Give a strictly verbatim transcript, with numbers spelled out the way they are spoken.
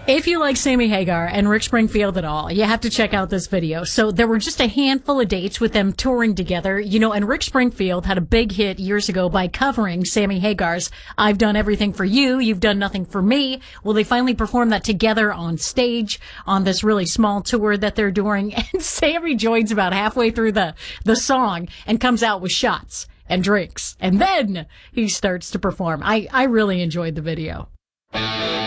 If you like Sammy Hagar and Rick Springfield at all, you have to check out this video. So there were just a handful of dates with them touring together, you know, and Rick Springfield had a big hit years ago by covering Sammy Hagar's I've Done Everything for You, You've Done Nothing for Me. Well, they finally performed that together on stage on this really small tour that they're doing. And Sammy joins about halfway through the, the song and comes out with shots and drinks. And then he starts to perform. I, I really enjoyed the video.